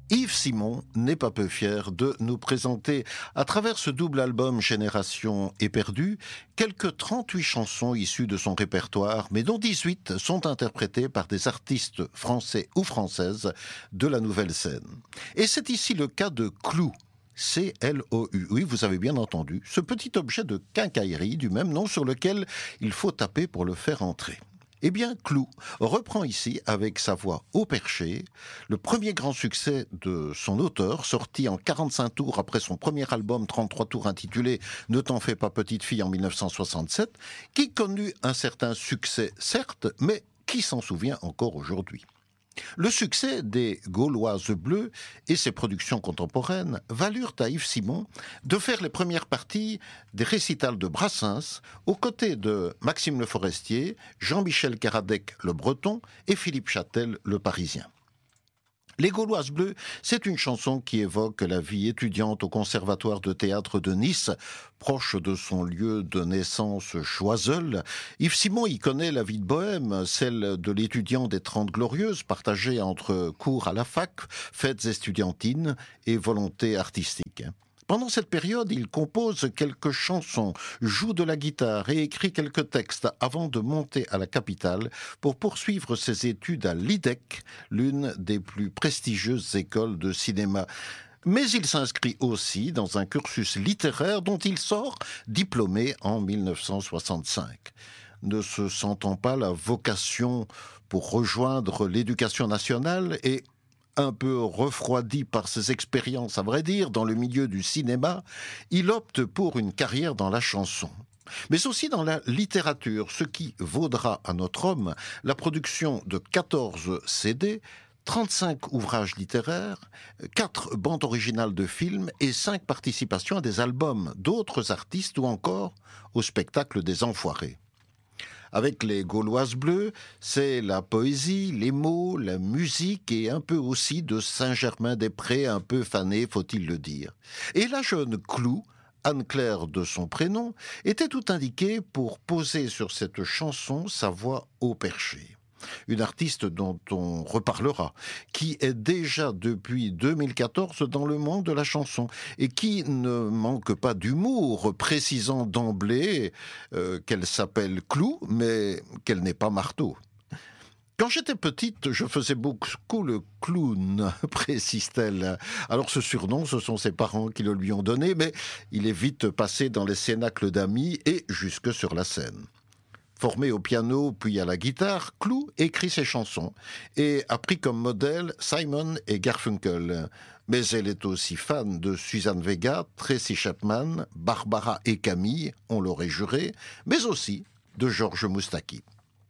Yves Simon n'est pas peu fier de nous présenter, à travers ce double album Génération éperdue, quelques 38 chansons issues de son répertoire, mais dont 18 sont interprétées par des artistes français ou françaises de la nouvelle scène. Et c'est ici le cas de Clou. C-L-O-U. Oui, vous avez bien entendu, ce petit objet de quincaillerie du même nom sur lequel il faut taper pour le faire entrer. Eh bien, Clou reprend ici, avec sa voix haut perché, le premier grand succès de son auteur, sorti en 45 tours après son premier album 33 tours intitulé « Ne t'en fais pas petite fille » en 1967, qui connut un certain succès, certes, mais qui s'en souvient encore aujourd'hui. Le succès des Gauloises Bleues et ses productions contemporaines valurent à Yves Simon de faire les premières parties des récitals de Brassens aux côtés de Maxime Le Forestier, Jean-Michel Karadec le Breton et Philippe Châtel le Parisien. Les Gauloises Bleues, c'est une chanson qui évoque la vie étudiante au Conservatoire de théâtre de Nice, proche de son lieu de naissance Choiseul. Yves Simon y connaît la vie de bohème, celle de l'étudiant des 30 Glorieuses, partagée entre cours à la fac, fêtes estudiantines et volonté artistique. Pendant cette période, il compose quelques chansons, joue de la guitare et écrit quelques textes avant de monter à la capitale pour poursuivre ses études à l'IDEC, l'une des plus prestigieuses écoles de cinéma. Mais il s'inscrit aussi dans un cursus littéraire dont il sort diplômé en 1965. Ne se sentant pas la vocation pour rejoindre l'éducation nationale et un peu refroidi par ses expériences, à vrai dire, dans le milieu du cinéma, il opte pour une carrière dans la chanson. Mais aussi dans la littérature, ce qui vaudra à notre homme la production de 14 CD, 35 ouvrages littéraires, 4 bandes originales de films et 5 participations à des albums d'autres artistes ou encore au spectacle des Enfoirés. Avec les Gauloises Bleues, c'est la poésie, les mots, la musique et un peu aussi de Saint-Germain-des-Prés, un peu fané, faut-il le dire. Et la jeune Clou, Anne-Claire de son prénom, était tout indiquée pour poser sur cette chanson sa voix haut perché. Une artiste dont on reparlera, qui est déjà depuis 2014 dans le monde de la chanson et qui ne manque pas d'humour, précisant d'emblée qu'elle s'appelle Clou, mais qu'elle n'est pas marteau. Quand j'étais petite, je faisais beaucoup le clown, précise-t-elle. Alors ce surnom, ce sont ses parents qui le lui ont donné, mais il est vite passé dans les cénacles d'amis et jusque sur la scène. Formé au piano puis à la guitare, Clou écrit ses chansons et a pris comme modèle Simon et Garfunkel. Mais elle est aussi fan de Suzanne Vega, Tracy Chapman, Barbara et Camille, on l'aurait juré, mais aussi de Georges Moustaki.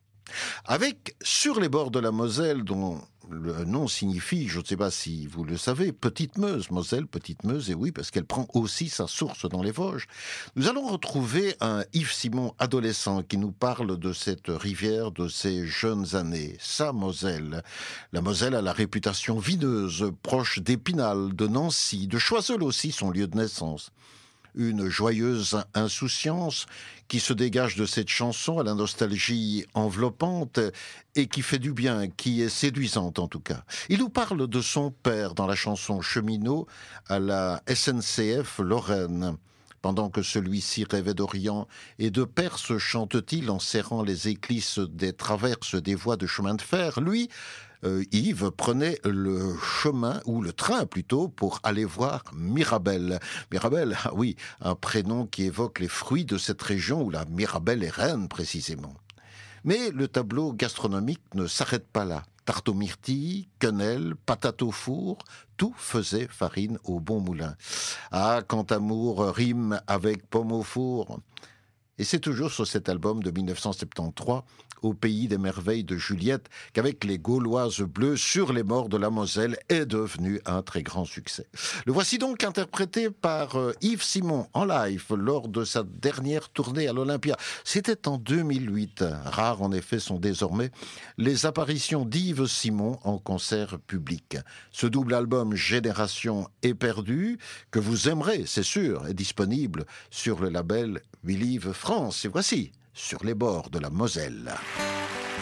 Avec Sur les bords de la Moselle, dont le nom signifie, je ne sais pas si vous le savez, Petite Meuse, Moselle, Petite Meuse, et oui, parce qu'elle prend aussi sa source dans les Vosges, nous allons retrouver un Yves Simon adolescent qui nous parle de cette rivière de ses jeunes années, sa Moselle. La Moselle a la réputation vineuse, proche d'Épinal, de Nancy, de Choiseul aussi, son lieu de naissance. Une joyeuse insouciance qui se dégage de cette chanson à la nostalgie enveloppante et qui fait du bien, qui est séduisante en tout cas. Il nous parle de son père dans la chanson Cheminot à la SNCF Lorraine. Pendant que celui-ci rêvait d'Orient et de Perse, chante-t-il en serrant les éclisses des traverses des voies de chemin de fer, lui, Yves prenait le chemin, ou le train plutôt, pour aller voir Mirabelle. Mirabelle, ah oui, un prénom qui évoque les fruits de cette région où la Mirabelle est reine précisément. Mais le tableau gastronomique ne s'arrête pas là. Tarte aux myrtilles, quenelle, patates au four, tout faisait farine au bon moulin. Ah, quand amour rime avec pomme au four. Et c'est toujours sur cet album de 1973, Au pays des merveilles de Juliette, qu'avec les Gauloises Bleues, Sur les bords de la Moselle est devenu un très grand succès. Le voici donc interprété par Yves Simon en live lors de sa dernière tournée à l'Olympia. C'était en 2008. Rares en effet sont désormais les apparitions d'Yves Simon en concert public. Ce double album Génération éperdue, que vous aimerez, c'est sûr, est disponible sur le label Believe France. Et voici Sur les bords de la Moselle.